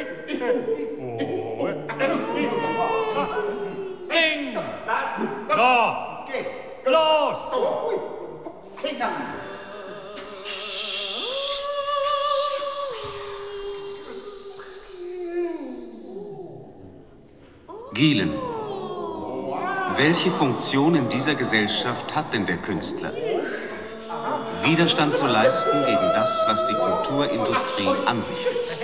Sing! No! Los! Gielen. Welche Funktion in dieser Gesellschaft hat denn der Künstler? Widerstand zu leisten gegen das, was die Kulturindustrie anrichtet.